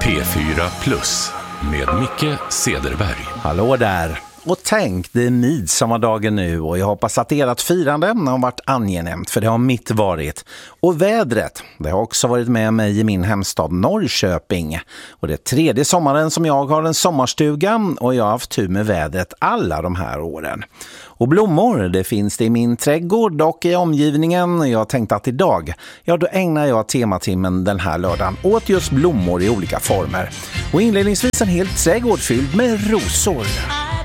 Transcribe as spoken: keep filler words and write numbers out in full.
P fyra plus med Micke Cederberg. Hallå där! Och tänk, det är midsommardagen nu och jag hoppas att ert firande har varit angenämt, för det har mitt varit. Och vädret, det har också varit med mig i min hemstad Norrköping. Och det är tredje sommaren som jag har en sommarstuga och jag har haft tur med vädret alla de här åren. Och blommor, det finns det i min trädgård och i omgivningen. Jag tänkte att idag, ja då ägnar jag tematimmen den här lördagen åt just blommor i olika former. Och inledningsvis en hel trädgård fylld med rosor.